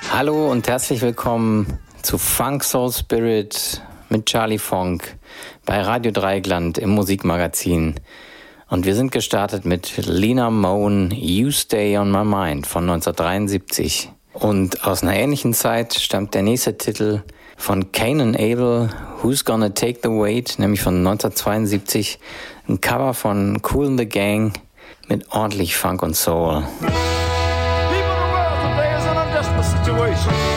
Hallo und herzlich willkommen zu Funk Soul Spirit mit Charlie Funk bei Radio Dreieckland im Musikmagazin. Und wir sind gestartet mit Lena Moan, You Stay on My Mind von 1973. Und aus einer ähnlichen Zeit stammt der nächste Titel von Cain and Abel, Who's Gonna Take the Weight, nämlich von 1972. Ein Cover von Kool and the Gang mit ordentlich Funk und Soul. Situation.